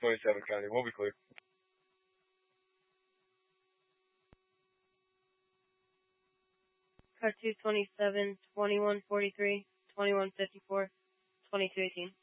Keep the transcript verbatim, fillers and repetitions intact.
twenty-seven County. We'll be clear. Car two twenty-seven, twenty-one forty-three, twenty-one fifty-four, twenty-two eighteen.